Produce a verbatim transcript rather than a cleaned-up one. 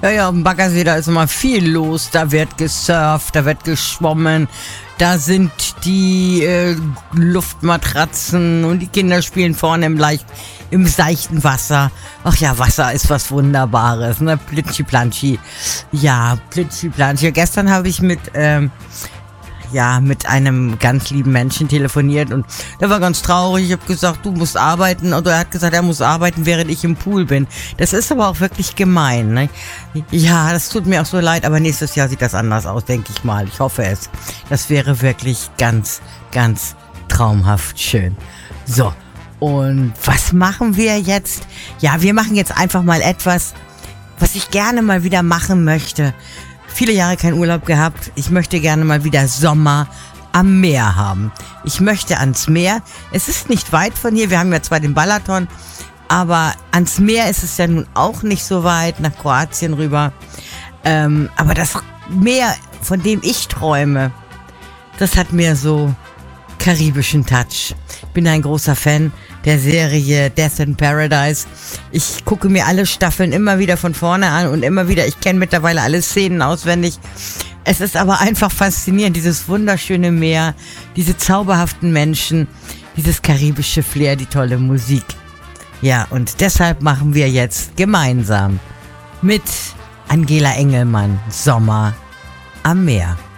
Ja, ja, am Baggersee, da ist immer viel los. Da wird gesurft, da wird geschwommen. Da sind die äh, Luftmatratzen und die Kinder spielen vorne im, leicht, im seichten Wasser. Ach ja, Wasser ist was Wunderbares, ne? Plitschi-Planschi. Ja, Plitschi-Planschi. Gestern habe ich mit, ähm, ja, mit einem ganz lieben Menschen telefoniert und der war ganz traurig. Ich habe gesagt, du musst arbeiten. Und er hat gesagt, er muss arbeiten, während ich im Pool bin. Das ist aber auch wirklich gemein, ne? Ja, das tut mir auch so leid, aber nächstes Jahr sieht das anders aus, denke ich mal. Ich hoffe es. Das wäre wirklich ganz, ganz traumhaft schön. So, und was machen wir jetzt? Ja, wir machen jetzt einfach mal etwas, was ich gerne mal wieder machen möchte. Viele Jahre keinen Urlaub gehabt. Ich möchte gerne mal wieder Sommer am Meer haben. Ich möchte ans Meer. Es ist nicht weit von hier. Wir haben ja zwar den Balaton, aber ans Meer ist es ja nun auch nicht so weit, nach Kroatien rüber. Ähm, aber das Meer, von dem ich träume, das hat mir so karibischen Touch. Ich bin ein großer Fan der Serie Death in Paradise. Ich gucke mir alle Staffeln immer wieder von vorne an und immer wieder, ich kenne mittlerweile alle Szenen auswendig. Es ist aber einfach faszinierend, dieses wunderschöne Meer, diese zauberhaften Menschen, dieses karibische Flair, die tolle Musik. Ja, und deshalb machen wir jetzt gemeinsam mit Angela Engelmann Sommer am Meer.